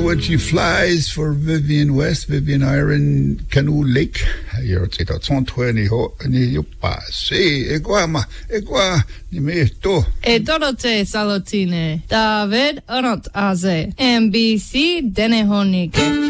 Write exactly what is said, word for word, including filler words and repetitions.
Sawachi flies for Vivian West, Vivian Iron, Canoe Lake. You're at one twenty ho, and you pass. Eh, Eguama, Egua, Nimeto. E Dorote Salotine, David Arot Aze, M B C Denehonike.